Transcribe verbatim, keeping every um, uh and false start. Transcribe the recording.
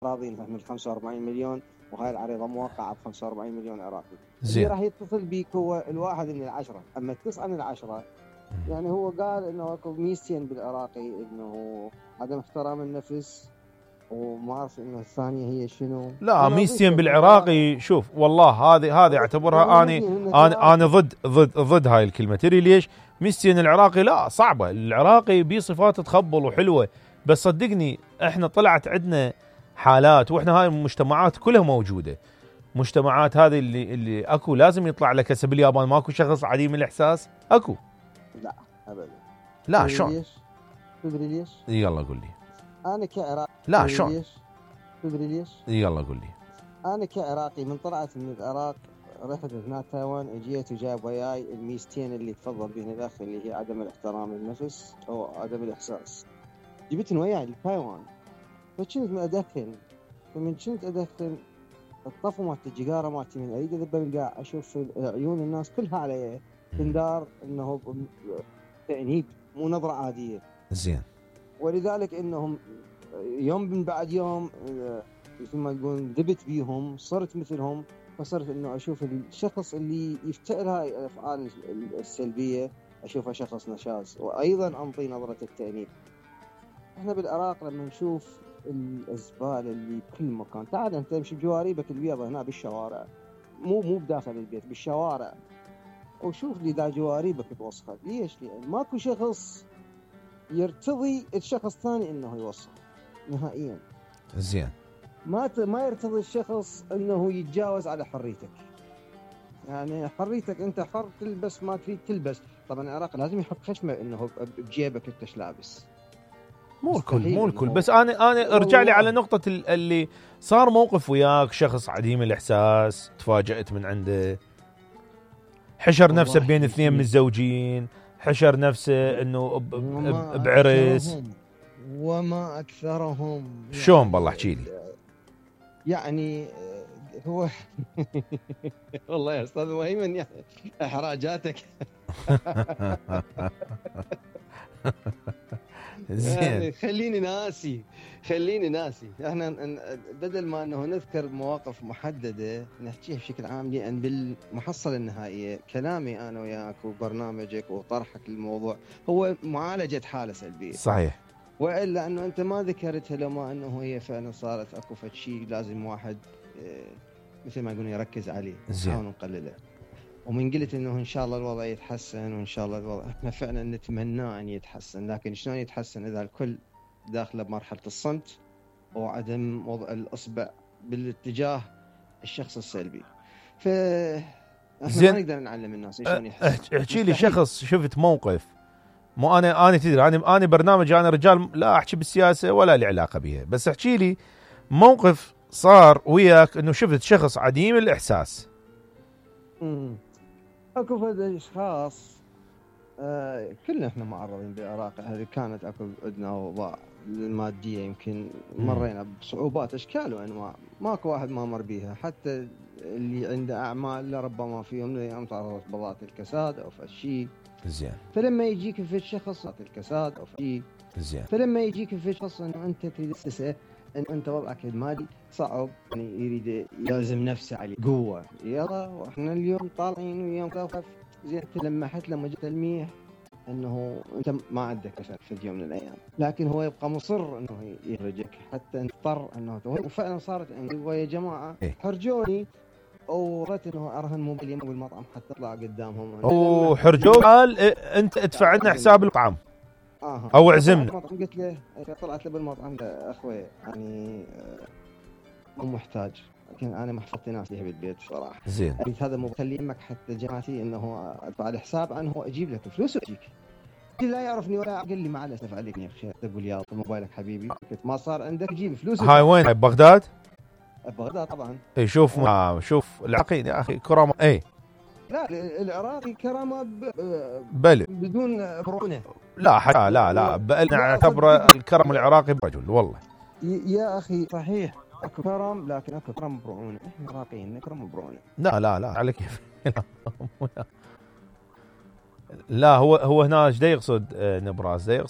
راضين من خمسة وأربعين مليون، وهاي العريضة موقعة ب خمسة وأربعين مليون عراقي. زين. اللي راح يتصل بيك هو الواحد من العشرة، أما التسعة من العشرة يعني هو قال إنه أكو ميزتين بالعراقي، إنه عدم احترام النفس، وما أعرف إنه الثانية هي شنو. لا ميزتين بالعراقي، شوف والله هذه هذه اعتبرها اني انا انا ضد ضد ضد هاي الكلمه. تدري ليش؟ ميزتين العراقي لا صعبه، العراقي بيه صفات تخبل وحلوه، بس صدقني احنا طلعت عندنا حالات، واحنا هاي المجتمعات كلها موجوده، مجتمعات هذه اللي اللي اكو لازم يطلع لك. هسه باليابان ماكو شخص عديم الاحساس؟ اكو. لا ابدا. لا شلون؟ تدري ليش؟ يلا قول لي. انا كعراقي. لا شلون؟ تدري ليش؟ يلا قول لي. انا كعراقي من طلعت من العراق رحت هناك تايوان، اجيت وجايب وياي الميزتين اللي تفضل بهن الاخ، اللي هي عدم الاحترام النفس او عدم الاحساس. جبتن وياي لتايوان، فكنت ادخن، فمن كنت ادخن الطفو مالت الجيجاره مالتي من اريد اذبه بالقاع، اشوف عيون الناس كلها علي تندار انه تأنيب، مو نظره عاديه. زين. ولذلك انهم يوم من بعد يوم مثل ما تقول دبت بيهم، صرت مثلهم، فصرت انه اشوف الشخص اللي يفتعل هاي الافعال السلبيه اشوفه شخص نشاز، وايضا انطي نظره التأنيب. احنا بالعراق لما نشوف الزباله اللي بكل مكان، تعال انت تمشي بجواريبك البيضة هنا بالشوارع، مو مو بداخل البيت، بالشوارع، وشوف لي دا جواريبك توسخه. ليش؟ لان ماكو شخص يرتضي الشخص الثاني انه يوسخ نهائيا. زين. ما ما يرتضي الشخص انه يتجاوز على حريتك. يعني حريتك، انت حر تلبس ما تريد تلبس. طبعا العراق لازم يحط خشمه انه بجيبك انت ايش لابس. مو الكل مو الكل، بس انا انا ارجع لي على نقطه اللي صار موقف وياك شخص عديم الاحساس، تفاجأت من عنده، حشر نفسه بين اثنين من الزوجين، حشر نفسه انه بعرس، وما اكثرهم. شلون بالله احكي لي. يعني هو والله يا استاذ مهيمن يعني احراجاتك يعني خليني ناسي خليني ناسي احنا بدل ما انه نذكر مواقف محدده نحكيها بشكل عام، لان بالمحصله النهائيه كلامي انا وياك وبرنامجك وطرحك للموضوع هو معالجه حاله سلبيه. صحيح. والا انه انت ما ذكرتها لما انه هي فعلا صارت اكو شيء لازم واحد مثل ما يقولون يركز عليه، نحاول نقلله. ومن قلت انه ان شاء الله الوضع يتحسن، وان شاء الله الوضع احنا فعلا نتمنى ان يتحسن، لكن شلون يتحسن اذا الكل داخله بمرحله الصمت وعدم وضع الاصبع بالاتجاه الشخص السلبي. ف احنا ما نقدر نعلم الناس شلون يحسن. احكي لي شخص شفت موقف، مو انا انا تدري انا انا برنامج انا رجال لا احكي بالسياسه ولا لي علاقه بها، بس احكي لي موقف صار وياك انه شفت شخص عديم الاحساس. امم اكو فد اشخاص آه كلنا احنا معرضين بالعراق، هذه كانت اكو عندنا اوضاع الماديه يمكن مرينا بصعوبات اشكال وانواع، ماكو واحد ما مر بيها، حتى اللي عنده اعمال لربما في يوم من الايام تعرضت بضاعه الكساد او فشي. زين. فلما يجيك في شخص الكساد او فشي، زين، فلما يجيك في شخص انه انت تريد تسه ان انت وضعك المالي صعب، يعني يريد يلزم نفسه عليه قوه، يلا واحنا اليوم طالعين ويوم كفف. زين لمحت لما جت تلميح انه انت ما عندك كساد في يوم من الايام، لكن هو يبقى مصر انه يخرجك حتى اضطر انه، وفعلا صارت عندي ويا جماعه حرجوني ورت انه ارهن موبايلي بالمطعم حتى اطلع قدامهم. اوه حرجو قال انت ادفع لنا حساب المطعم آه. او اعزمنا. قلت له طلعت له بالمطعم اخوي يعني مو محتاج، لكن انا ما حفظت ناسي بالبيت صراحه. زين. قلت هذا مو خلي امك حتى جماعتي انه ادفع له حساب عنه واجيب لك فلوس واجيك. لا يعرفني ولا قال لي مع الاسف عليك يا اخي تقول يا موبايلك حبيبي، قلت ما صار عندك جيب فلوس. هاي وين؟ هاي بغداد؟ بغداد طبعا. اي شوف ما شوف العراقي يا اخي كرامه. اي لا العراقي كرامه ب... بل بدون برونه. لا حتى لا لا بل نعتبر الكرم العراقي برجل والله. يا اخي صحيح اكو كرم، لكن اكو كرم برونه، احنا عراقيين نكرم برونه. لا لا لا على كيف. لا هو هو هنا ايش دا يقصد نبراس؟ دا